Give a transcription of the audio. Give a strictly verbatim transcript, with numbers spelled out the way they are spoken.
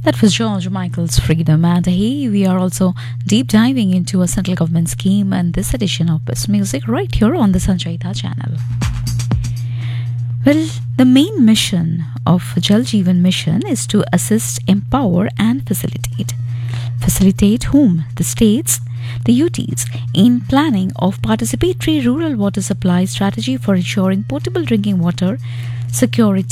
That was George Michael's Freedom. And hey, we are also deep diving into a central government scheme and this edition of Best Music right here on the Sanchayita channel. Well, the main mission of Jal Jeevan Mission is to assist, empower, and facilitate. Facilitate whom? The states, the U Ts, in planning of participatory rural water supply strategy for ensuring potable drinking water security